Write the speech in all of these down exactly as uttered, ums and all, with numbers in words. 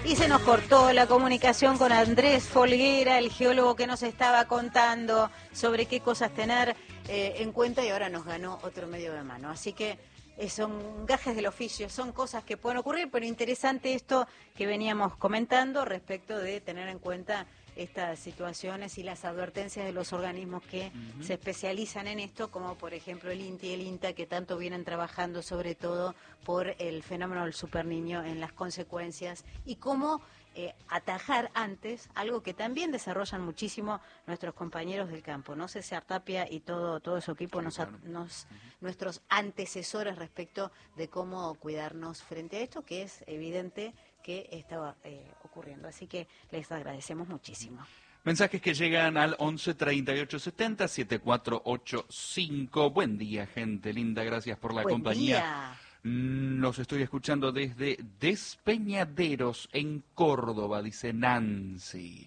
Y se nos cortó la comunicación con Andrés Folguera, el geólogo que nos estaba contando sobre qué cosas tener eh, en cuenta, y ahora nos ganó otro medio de mano. Así que eh, son gajes del oficio, son cosas que pueden ocurrir, pero interesante esto que veníamos comentando respecto de tener en cuenta estas situaciones y las advertencias de los organismos que uh-huh. se especializan en esto, como por ejemplo el INTI y el INTA, que tanto vienen trabajando sobre todo por el fenómeno del superniño en las consecuencias y cómo eh, atajar antes algo que también desarrollan muchísimo nuestros compañeros del campo, ¿no? César Tapia y todo todo su equipo, sí, nos, claro. nos, uh-huh. nuestros antecesores respecto de cómo cuidarnos frente a esto, que es evidente que estaba eh, ocurriendo. Así que les agradecemos muchísimo. Mensajes que llegan al once treinta y ocho setenta setenta y cuatro ochenta y cinco. Buen día, gente linda, gracias por la Buen compañía. Día. Los estoy escuchando desde Despeñaderos, en Córdoba, dice Nancy.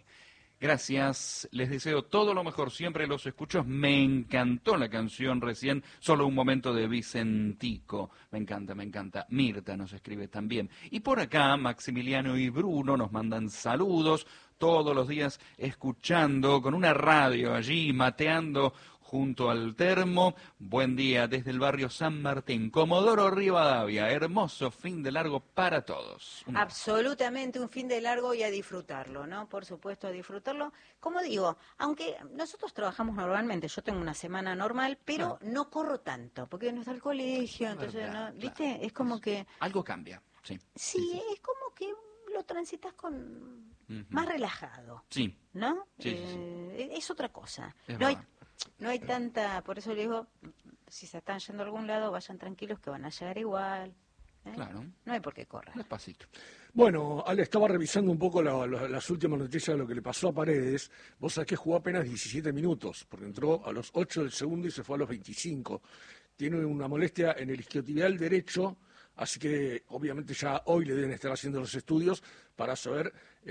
Gracias, les deseo todo lo mejor, siempre los escucho. Me encantó la canción recién, Solo un momento de Vicentico. Me encanta, me encanta. Mirta nos escribe también. Y por acá, Maximiliano y Bruno nos mandan saludos, todos los días escuchando, con una radio allí, mateando junto al termo. Buen día desde el barrio San Martín, Comodoro Rivadavia. Hermoso fin de largo para todos. Un Absolutamente un fin de largo y a disfrutarlo, ¿no? Por supuesto, a disfrutarlo. Como digo, aunque nosotros trabajamos normalmente, yo tengo una semana normal, pero no, no corro tanto, porque no está el colegio, entonces, verdad, ¿no? ¿Viste? Claro. Es como que... Algo cambia, sí. Sí, sí, sí. es como que lo transitas con... Uh-huh. más relajado, sí. ¿no? Sí, eh, sí, sí. Es otra cosa. Es no hay, verdad. no hay tanta, por eso le digo, si se están yendo a algún lado, vayan tranquilos que van a llegar igual. ¿eh? Claro. No hay por qué correr. Despacito. Bueno, Ale, estaba revisando un poco la, la, las últimas noticias de lo que le pasó a Paredes. Vos sabés que jugó apenas diecisiete minutos, porque entró a los ocho del segundo y se fue a los veinticinco. Tiene una molestia en el isquiotibial derecho, así que obviamente ya hoy le deben estar haciendo los estudios para saber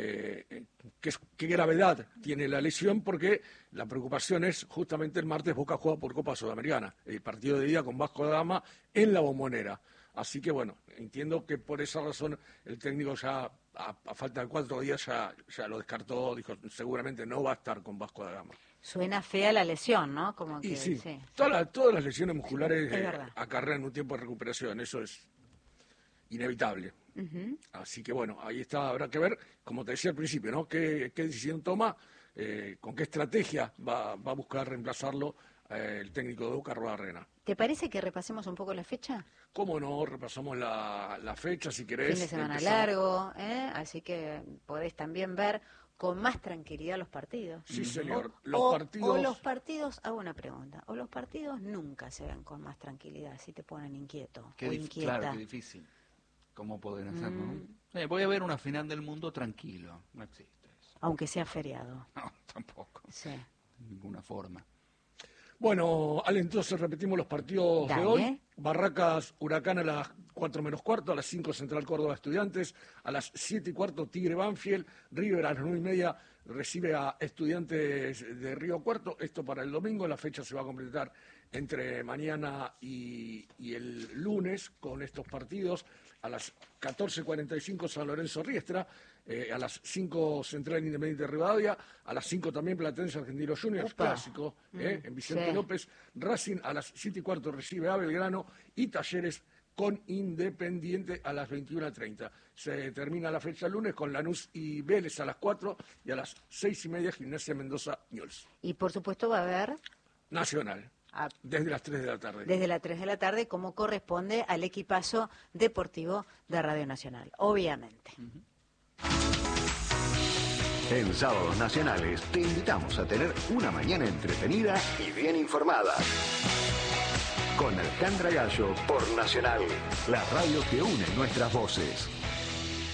eh, qué, qué gravedad tiene la lesión, porque la preocupación es justamente el martes Boca juega por Copa Sudamericana, el partido de día con Vasco da Gama en la Bombonera. Así que bueno, entiendo que por esa razón el técnico ya, a, a falta de cuatro días, ya, ya lo descartó, dijo seguramente no va a estar con Vasco da Gama. Suena fea la lesión, ¿no? Como que, y sí, sí. Todas, las, todas las lesiones musculares es eh, verdad. acarrean un tiempo de recuperación, eso es inevitable. Uh-huh. Así que bueno, ahí está, habrá que ver, como te decía al principio, ¿no? ¿Qué, qué decisión toma? Eh, ¿Con qué estrategia va, va a buscar reemplazarlo eh, el técnico de Boca, Arruabarrena? ¿Te parece que repasemos un poco la fecha? ¿Cómo no? Repasamos la, la fecha, si querés. Fin de semana empezamos. largo, ¿eh? Así que podés también ver con más tranquilidad los partidos. Sí, señor. O, los o, partidos... o los partidos, hago una pregunta, o los partidos nunca se ven con más tranquilidad, si te ponen inquieto qué o dif- inquieta. Claro, qué difícil. ¿Cómo poder hacerlo? Mm. Eh, voy a ver una final del mundo tranquilo. No existe eso. Aunque sea feriado. No, tampoco. Sí. De ninguna forma. Bueno, Ale, entonces repetimos los partidos Dale. de hoy. Barracas, Huracán a las cuatro menos cuarto, a las cinco Central Córdoba Estudiantes, a las siete y cuarto Tigre Banfield, River a las nueve y media recibe a Estudiantes de Río Cuarto. Esto para el domingo, la fecha se va a completar entre mañana y, y el lunes con estos partidos. A las catorce cuarenta y cinco San Lorenzo Riestra, eh, a las cinco Central Independiente Rivadavia, a las cinco también Platense Argentino Juniors, Opa. clásico, eh, Mm, en Vicente sí. López. Racing a las siete y cuarto recibe a Belgrano y Talleres con Independiente a las veintiuna treinta. Se termina la fecha el lunes con Lanús y Vélez a las cuatro y a las seis y media Gimnasia Mendoza Newell's. Y por supuesto va a haber... Nacional. a- Desde las tres de la tarde. Desde las tres de la tarde, como corresponde al equipazo deportivo de Radio Nacional, obviamente. En Sábados Nacionales te invitamos a tener una mañana entretenida y bien informada. Con Alejandra Gallo por Nacional, la radio que une nuestras voces.